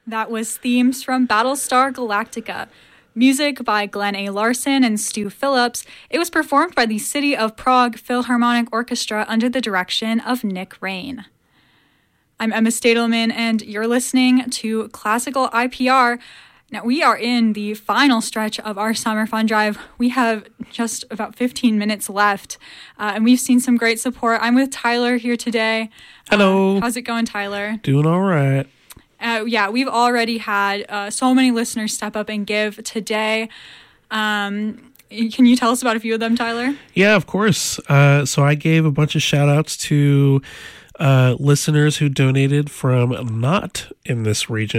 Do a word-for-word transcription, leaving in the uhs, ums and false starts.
That was themes from Battlestar Galactica. Music by Glenn A. Larson and Stu Phillips. It was performed by the City of Prague Philharmonic Orchestra under the direction of Nick Rain. I'm Emma Stadelman, and you're listening to Classical I P R. Now, we are in the final stretch of our Summer Fun Drive. We have just about fifteen minutes left, uh, and we've seen some great support. I'm with Tyler here today. Hello. Uh, how's it going, Tyler? Doing all right. Uh, yeah, we've already had uh, so many listeners step up and give today. Um, can you tell us about a few of them, Tyler? Yeah, of course. Uh, so I gave a bunch of shout outs to uh, listeners who donated from not in this region.